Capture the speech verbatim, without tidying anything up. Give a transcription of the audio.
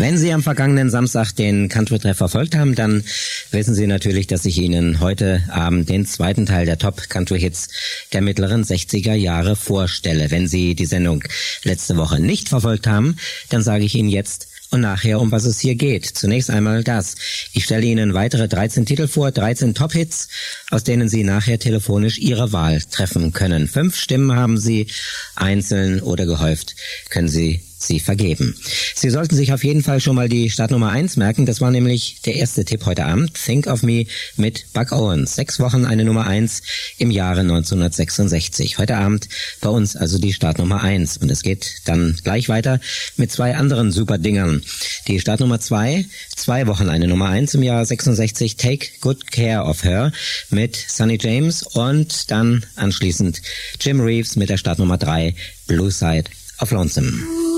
Wenn Sie am vergangenen Samstag den Country-Treff verfolgt haben, dann wissen Sie natürlich, dass ich Ihnen heute Abend den zweiten Teil der Top-Country-Hits der mittleren sechziger Jahre vorstelle. Wenn Sie die Sendung letzte Woche nicht verfolgt haben, dann sage ich Ihnen jetzt und nachher, um was es hier geht. Zunächst einmal das. Ich stelle Ihnen weitere dreizehn Titel vor, dreizehn Top-Hits, aus denen Sie nachher telefonisch Ihre Wahl treffen können. Fünf Stimmen haben Sie, einzeln oder gehäuft können Sie sie vergeben. Sie sollten sich auf jeden Fall schon mal die Startnummer eins merken. Das war nämlich der erste Tipp heute Abend. Think of Me mit Buck Owens. Sechs Wochen eine Nummer eins im Jahre neunzehnhundertsechsundsechzig. Heute Abend bei uns also die Startnummer eins. Und es geht dann gleich weiter mit zwei anderen super Dingern. Die Startnummer zwei, zwei Wochen eine Nummer eins im Jahr sechsundsechzig. Take Good Care of Her mit Sonny James. Und dann anschließend Jim Reeves mit der Startnummer drei, Blue Side of Lonesome.